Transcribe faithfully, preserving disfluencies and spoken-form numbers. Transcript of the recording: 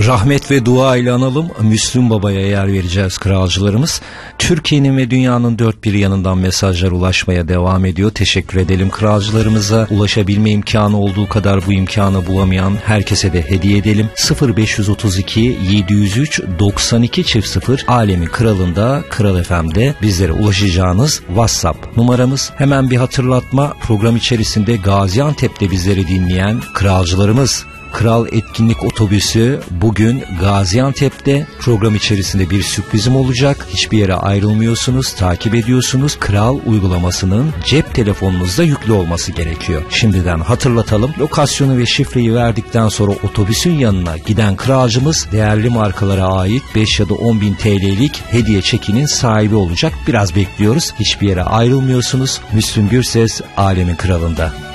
Rahmet ve dua ile analım. Müslüm Baba'ya yer vereceğiz kralcılarımız. Türkiye'nin ve dünyanın dört bir yanından mesajlar ulaşmaya devam ediyor. Teşekkür edelim kralcılarımıza. Ulaşabilme imkanı olduğu kadar bu imkanı bulamayan herkese de hediye edelim. sıfır beş otuz iki yedi yüz üç doksan iki çift sıfır Alemin Kralı'nda, Kral F M'de bizlere ulaşacağınız WhatsApp numaramız. Hemen bir hatırlatma, program içerisinde Gaziantep'te bizleri dinleyen kralcılarımız, Kral Etkinlik Otobüsü bugün Gaziantep'te. Program içerisinde bir sürprizim olacak. Hiçbir yere ayrılmıyorsunuz, takip ediyorsunuz. Kral uygulamasının cep telefonunuzda yüklü olması gerekiyor. Şimdiden hatırlatalım. Lokasyonu ve şifreyi verdikten sonra otobüsün yanına giden kralcımız değerli markalara ait beş ya da on bin T L'lik hediye çekinin sahibi olacak. Biraz bekliyoruz. Hiçbir yere ayrılmıyorsunuz. Müslüm Gürses Alemin Kralı'nda.